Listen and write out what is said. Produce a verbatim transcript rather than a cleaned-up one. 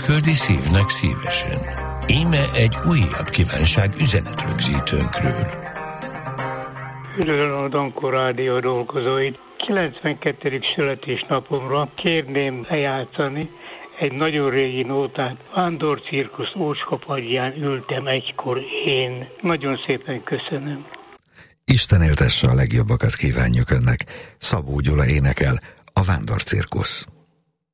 külköldi szívnek szívesen. Íme egy újabb kívánság üzenetrögzítőnkről. Üdvözlöm a Dankó Rádió dolgozóit. kilencvenkettedik születésnapomra kérném lejátszani egy nagyon régi nótát. Vándor cirkusz ócskapadján ültem egykor én. Nagyon szépen köszönöm. Isten éltesse, a legjobbakat kívánjuk önnek. Szabó Gyula énekel, a Vándor cirkusz.